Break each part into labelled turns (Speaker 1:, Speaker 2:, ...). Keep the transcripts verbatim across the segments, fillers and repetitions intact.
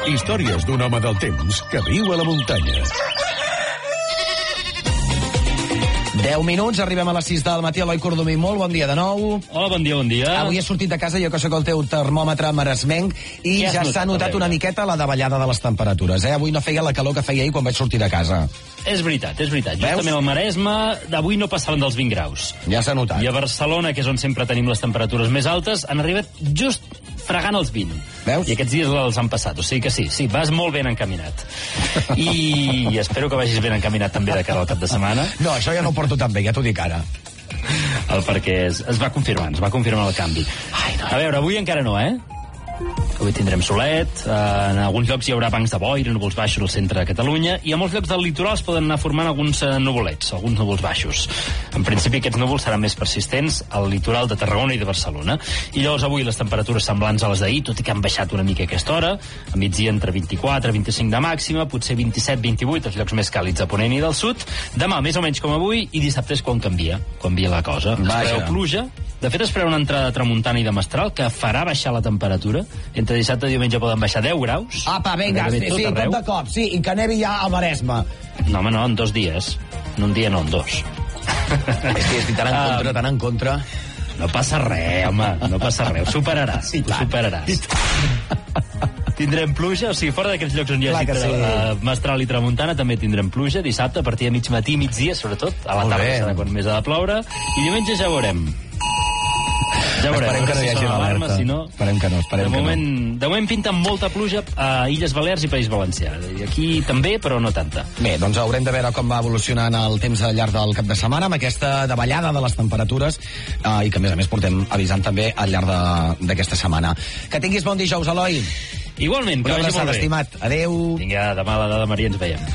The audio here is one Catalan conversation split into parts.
Speaker 1: Històries d'un home del temps que viu a la muntanya.
Speaker 2: deu minuts, arribem a les sis del matí. Eloi Cordomí, molt bon dia de nou.
Speaker 3: Hola, bon dia, bon dia.
Speaker 2: Avui he sortit de casa, jo que sóc el teu termòmetre maresmenc, i ja s'ha notat una miqueta la davallada de les temperatures. Eh? Avui no feia la calor que feia ahir quan vaig sortir de casa.
Speaker 3: És veritat, és veritat. Justament al Maresme d'avui no passaven dels vint graus.
Speaker 2: Ja s'ha notat.
Speaker 3: I a Barcelona, que és on sempre tenim les temperatures més altes, han arribat just fregant els vint.
Speaker 2: Veus?
Speaker 3: I aquests dies els han passat. O sigui que sí, sí, vas molt ben encaminat. I espero que vagis ben encaminat també de cara al cap de setmana.
Speaker 2: No, això ja no ho porto tan bé, ja t'ho dic ara.
Speaker 3: El perquè es, es va confirmant, es va confirmar el canvi. Ai, no. A veure, avui encara no, eh? Avui tindrem solet, eh, en alguns llocs hi haurà bancs de boira, núvols baixos al centre de Catalunya, i a molts llocs del litoral es poden anar formant alguns eh, nuvolets, alguns núvols baixos. En principi aquests núvols seran més persistents al litoral de Tarragona i de Barcelona. I llavors avui les temperatures semblants a les d'ahir, tot i que han baixat una mica a aquesta hora, a migdia entre vint-i-quatre i vint-i-cinc de màxima, potser vint-i-set vint-i-vuit, els llocs més càlids de Ponent i del Sud. Demà més o menys com avui, i dissabte és quan canvia, canvia la cosa. Es preveu pluja. De fet, es preveu una entrada de tramuntana i de mestral que farà baixar la temperatura. Entre dissabte i diumenge poden baixar deu graus.
Speaker 2: Apa, vinga, sí, sí, tot de cop, sí, i que nevi ja al Maresme.
Speaker 3: No, home, no, en dos dies. En un dia no, en dos.
Speaker 2: És que estic tan en contra, tan en contra.
Speaker 3: No passa res, home, no passa res. Ho superaràs,
Speaker 2: sí,
Speaker 3: ho superaràs. Tindrem pluja, o sigui, fora d'aquests llocs on hi hagi sí. uh, mestral i tramuntana, també tindrem pluja dissabte, a partir de mig matí i migdia, sobretot. A la tarda serà quan més ha de ploure. I diumenge ja veurem. Ja veurem,
Speaker 2: esperem que no hi hagi l'alerta.
Speaker 3: Si no,
Speaker 2: esperem que no, esperem
Speaker 3: de moment,
Speaker 2: que no.
Speaker 3: De moment pinta molta pluja a Illes Balears i País Valencià. I aquí també, però no tanta.
Speaker 2: Bé, doncs haurem de veure com va evolucionant el temps al llarg del cap de setmana, amb aquesta davallada de les temperatures, eh, i que, a més a més, portem avisant també al llarg d'aquesta setmana. Que tinguis bon dijous, Eloi.
Speaker 3: Igualment, que
Speaker 2: una
Speaker 3: vagi molt bé.
Speaker 2: Estimat. Adéu.
Speaker 3: Vinga, demà a l'Edat de Maria ens veiem.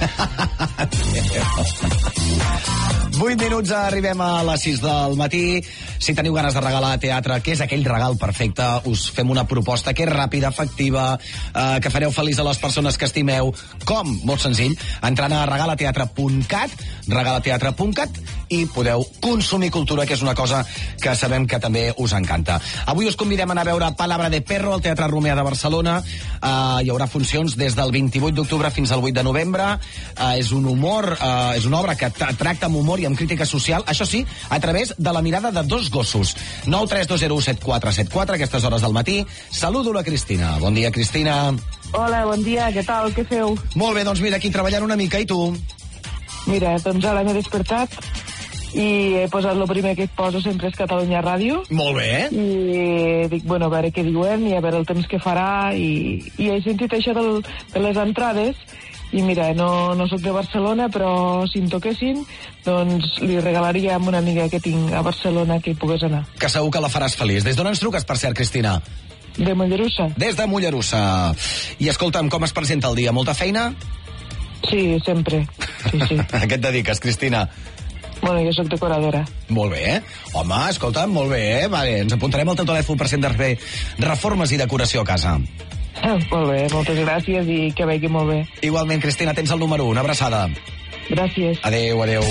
Speaker 2: vuit minuts, arribem a les sis del matí. Si teniu ganes de regalar teatre, que és aquell regal perfecte, us fem una proposta que és ràpida, efectiva, eh, que fareu feliç a les persones que estimeu. Com? Molt senzill. Entrant a regalateatre punt cat, regalateatre punt cat, i podeu consumir cultura, que és una cosa que sabem que també us encanta. Avui us convidem a anar a veure Palabra de Perro al Teatre Romea de Barcelona. Uh, hi haurà funcions des del vint-i-vuit d'octubre fins al vuit de novembre. Uh, és un humor, uh, és una obra que tracta amb humor i amb crítica social, això sí, a través de la mirada de dos gossos. nou tres dos zero set quatre set quatre, aquestes hores del matí. Saludo la Cristina. Bon dia, Cristina.
Speaker 4: Hola, bon dia, què tal, què feu?
Speaker 2: Molt bé, doncs mira, aquí treballant una mica, i tu?
Speaker 4: Mira, doncs ara m'he despertat i he posat el primer que poso sempre és Catalunya Ràdio.
Speaker 2: Molt bé.
Speaker 4: I dic, bueno, a veure què diuen i a veure el temps que farà, i, i he sentit això del, de les entrades, i mira, no, no sóc de Barcelona, però si em toquessin, doncs li regalaria a una amiga que tinc a Barcelona que hi pogués anar.
Speaker 2: Que segur que la faràs feliç. Des d'on ens truques, per cert, Cristina?
Speaker 4: De Mollerussa.
Speaker 2: Des de Mollerussa. I escolta'm, com es presenta el dia? Molta feina?
Speaker 4: Sí, sempre. Sí, sí.
Speaker 2: A què et dediques, Cristina?
Speaker 4: Bueno, jo sóc decoradora.
Speaker 2: Molt bé, eh? Home, escolta'm, molt bé, eh? Vale, ens apuntarem al teu telèfon per cent de fer reformes i decoració a casa.
Speaker 4: Ah, molt bé, moltes gràcies i que vagi molt bé.
Speaker 2: Igualment, Cristina, tens el número u. Una abraçada.
Speaker 4: Gràcies.
Speaker 2: Adéu, adéu.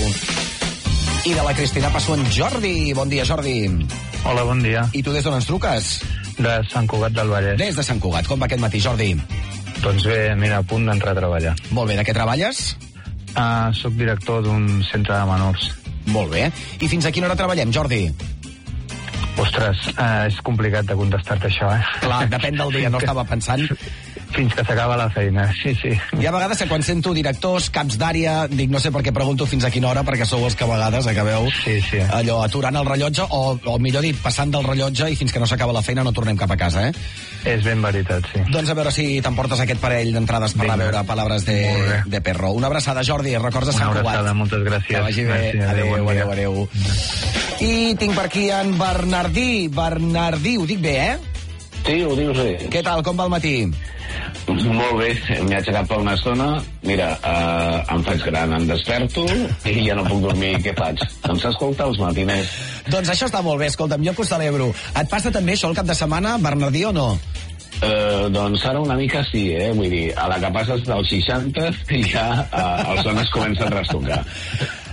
Speaker 2: I de la Cristina passo en Jordi. Bon dia, Jordi.
Speaker 5: Hola, bon dia.
Speaker 2: I tu des d'on ens truques?
Speaker 5: De Sant Cugat del Vallès.
Speaker 2: Des de Sant Cugat. Com va aquest matí, Jordi?
Speaker 5: Doncs bé, mira, a punt d'entrar a treballar.
Speaker 2: Molt bé, de què treballes?
Speaker 5: Uh, soc director d'un centre de menors.
Speaker 2: Molt bé. I fins a quina hora treballem, Jordi?
Speaker 5: Ostres, uh, és complicat de contestar-te això, eh?
Speaker 2: Clar, depèn del dia, no estava pensant.
Speaker 5: Fins que s'acaba la feina, sí, sí.
Speaker 2: Hi ha vegades que quan sento directors, caps d'àrea, dic, no sé per què pregunto fins a quina hora, perquè sou els que a vegades acabeu
Speaker 5: sí, sí.
Speaker 2: allò aturant el rellotge, o, o millor dit, passant del rellotge, i fins que no s'acaba la feina no tornem cap a casa, eh?
Speaker 5: És ben veritat, sí.
Speaker 2: Doncs a veure si t'emportes aquest parell d'entrades per anar a veure Palabres de, de Perro. Una abraçada, Jordi, records de Sant Cugat.
Speaker 5: Una abraçada, moltes gràcies.
Speaker 2: Que vagi bé.
Speaker 5: Gràcies,
Speaker 2: adéu,
Speaker 5: adéu,
Speaker 2: adéu, adéu. I tinc per aquí en Bernardí. Bernardí, ho dic bé, eh?
Speaker 6: Sí, ho dius bé.
Speaker 2: Què tal, com va el matí?
Speaker 6: Molt bé, m'he aixecat per una estona. Mira, eh, em faig gran, em desperto i ja no puc dormir. Què faig? Em s'escolta els matiners.
Speaker 2: Doncs això està molt bé, escolta'm, jo que ho celebro. Et passa també això el cap de setmana, Bernardí, o no?
Speaker 6: Eh, doncs ara una mica sí, eh? Vull dir, a la que passes dels seixanta ja eh, els dones comencen a restocar.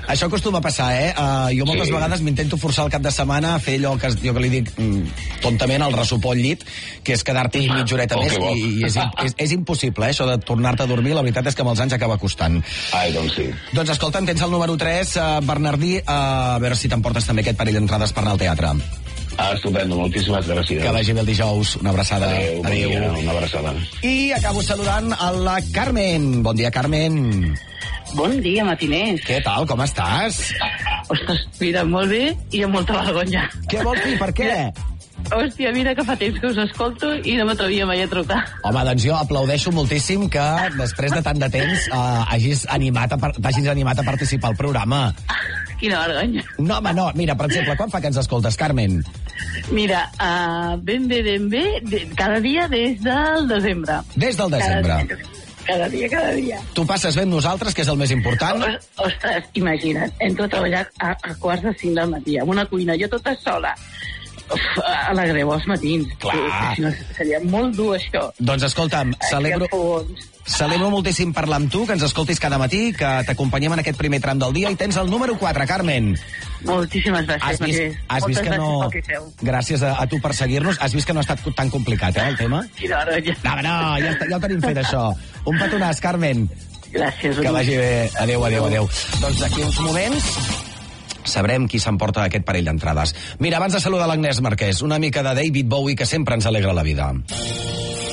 Speaker 2: Això acostuma a passar, eh? Uh, jo moltes
Speaker 6: Sí.
Speaker 2: vegades m'intento forçar el cap de setmana a fer allò que es- jo que li dic mm, tontament el ressupó al llit, que és quedar-t'hi mitja horeta
Speaker 6: Oh,
Speaker 2: més,
Speaker 6: que bo.
Speaker 2: i, i és, im- és, és impossible, eh? Això de tornar-te a dormir, la veritat és que amb els anys acaba costant.
Speaker 6: Ai, doncs sí.
Speaker 2: Doncs escolta'm, tens el número tres, uh, Bernardí, uh, a veure si t'emportes també aquest parell d'entrades per anar al teatre.
Speaker 6: Ah, estupendo, moltíssimes gràcies.
Speaker 2: Que vagi bé el dijous. Una abraçada.
Speaker 6: Adéu, bon dia, una abraçada.
Speaker 2: I acabo saludant a la Carmen. Bon dia, Carmen.
Speaker 7: Bon dia, matiners.
Speaker 2: Què tal, com estàs?
Speaker 7: Ostres, mira, molt bé i amb molta vergonya.
Speaker 2: Què vols dir, per què?
Speaker 7: Hòstia, mira que fa temps que us escolto i no m'atrevia mai a trucar.
Speaker 2: Home, doncs jo aplaudeixo moltíssim que després de tant de temps uh, hagis animat a, par- t'hagis animat a participar al programa.
Speaker 7: Quina vergonya.
Speaker 2: No, home, no. Mira, per exemple, quan fa que ens escoltes, Carmen?
Speaker 7: Mira, uh, ben bé, ben bé, de, cada dia des del desembre.
Speaker 2: Des del desembre.
Speaker 7: Cada, cada dia, cada dia.
Speaker 2: Tu passes bé amb nosaltres, que és el més important.
Speaker 7: O- Ostres, imagina't, entro a treballar a, a quarts de cinc del matí, amb una cuina, jo tota sola. Uf, alegreu els matins.
Speaker 2: Clar.
Speaker 7: Si no, seria molt dur, això.
Speaker 2: Doncs escolta'm, celebro,
Speaker 7: Aquí a fons.
Speaker 2: celebro moltíssim parlar amb tu, que ens escoltis cada matí, que t'acompanyem en aquest primer tram del dia, i tens el número quatre, Carmen.
Speaker 7: Moltíssimes gràcies,
Speaker 2: Has vist,
Speaker 7: Matías.
Speaker 2: has
Speaker 7: Moltes
Speaker 2: vist que
Speaker 7: gràcies
Speaker 2: no...
Speaker 7: pel que feu.
Speaker 2: Gràcies a, a tu per seguir-nos. Has vist que no ha estat tan complicat, eh, el tema?
Speaker 7: Quina vergonya.
Speaker 2: No, home, no, ja, està- ja ho tenim fet, això. Un petonàs, Carmen.
Speaker 7: Gràcies.
Speaker 2: Que
Speaker 7: Uri.
Speaker 2: vagi bé. Adéu, adéu, adéu. Doncs d'aquí uns moments sabrem qui s'emporta aquest parell d'entrades. Mira, abans de saludar l'Agnès Marquès, una mica de David Bowie que sempre ens alegra la vida.